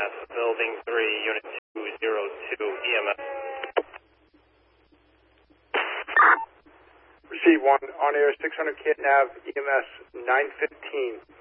EMS, Building 3, Unit 202, EMS. Receive 1, on air 600 Kid Nav, EMS 915.